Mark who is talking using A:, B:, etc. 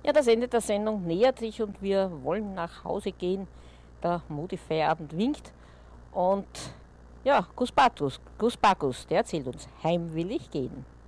A: Ja, das Ende der Sendung nähert sich und wir wollen nach Hause gehen. Der Modi-Feierabend winkt. Und ja, Gus Bakus, der erzählt uns, heim will ich gehen.